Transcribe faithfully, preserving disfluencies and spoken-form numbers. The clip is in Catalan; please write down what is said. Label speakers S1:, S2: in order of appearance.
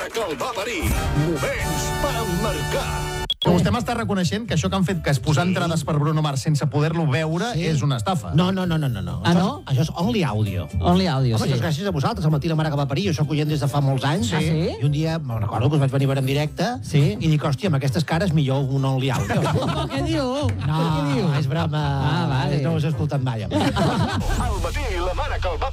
S1: que el va parir. Moments per emmarcar.
S2: Que vostè m'està reconeixent que això que han fet, que és posar sí. entrades per Bruno Mars sense poder-lo veure, sí. és una estafa.
S3: No, no, no, no. no.
S4: Ah, no?
S3: Això, això és only audio.
S4: Only audio,
S3: Home,
S4: sí.
S3: això és gràcies a vosaltres. Al matí la mare que va parir, jo soc oient des de fa molts anys.
S4: Ah, sí?
S3: I un dia, me'n recordo que us vaig venir a veure en directe
S4: sí?
S3: i dic, hòstia, amb aquestes cares millor un only audio.
S4: Què diu?
S3: No,
S4: Què diu?
S3: és broma.
S4: Ah, vale.
S3: No us he escoltat mai.
S1: Al matí la mare que el va